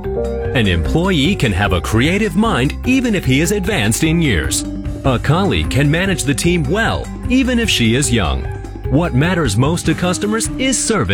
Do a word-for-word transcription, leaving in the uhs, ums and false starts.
An employee can have a creative mind even if he is advanced in years. A colleague can manage the team well even if she is young. What matters most to customers is service.